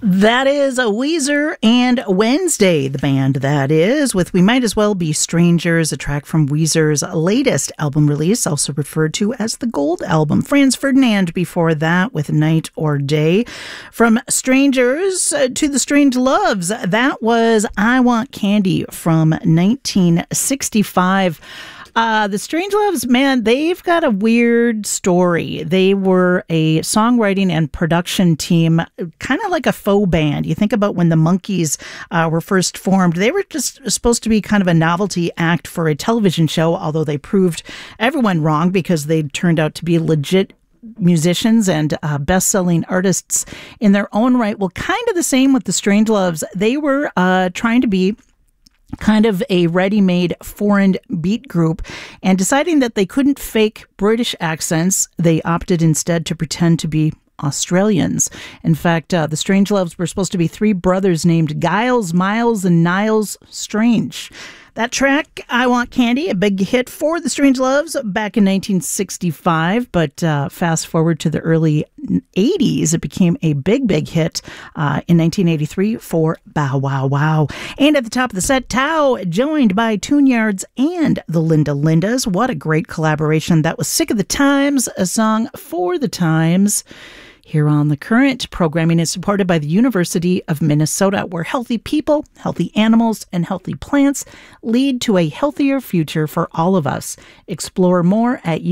That is a Weezer and Wednesday, the band that is, with We Might As Well Be Strangers, a track from Weezer's latest album release, also referred to as the Gold Album. Franz Ferdinand before that with Night or Day. From Strangers to the Strange Loves, that was I Want Candy from 1965. The Strange Loves, man, they've got a weird story. They were a songwriting and production team, kind of like a faux band. You think about when the Monkees were first formed. They were just supposed to be kind of a novelty act for a television show, although they proved everyone wrong because they turned out to be legit musicians and best-selling artists in their own right. Well, kind of the same with the Strange Loves. They were trying to be kind of a ready-made foreign beat group, and deciding that they couldn't fake British accents, they opted instead to pretend to be Australians. In fact, the Strange Loves were supposed to be three brothers named Giles, Miles, and Niles Strange. That track, I Want Candy, a big hit for the Strange Loves back in 1965, but fast forward to the early 80s, it became a big hit in 1983 for Bow Wow Wow. And at the top of the set, Tao, joined by Tune-Yards and the Linda Lindas. What a great collaboration. That was Sick of the Times, a song for the times. Here on The Current, programming is supported by the University of Minnesota, where healthy people, healthy animals, and healthy plants lead to a healthier future for all of us. Explore more at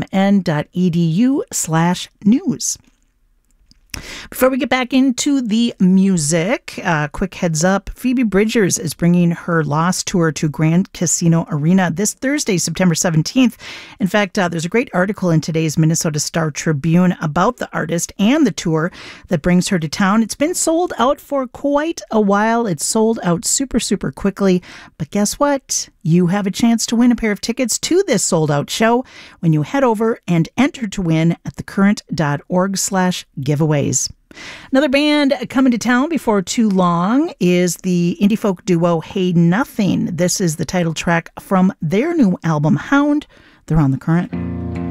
umn.edu/news. Before we get back into the music, quick heads up, Phoebe Bridgers is bringing her Lost tour to Grand Casino Arena this Thursday, September 17th. In fact, there's a great article in today's Minnesota Star Tribune about the artist and the tour that brings her to town. It's been sold out for quite a while. It's sold out super quickly. But guess what? You have a chance to win a pair of tickets to this sold-out show when you head over and enter to win at thecurrent.org/giveaways. Another band coming to town before too long is the indie folk duo Hey Nothing. This is the title track from their new album, Hound. They're on The Current.